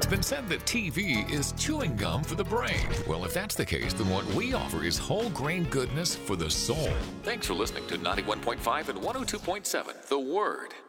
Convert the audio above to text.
been said that TV is chewing gum for the brain. Well, if that's the case, then what we offer is whole grain goodness for the soul. Thanks for listening to 91.5 and 102.7 The Word.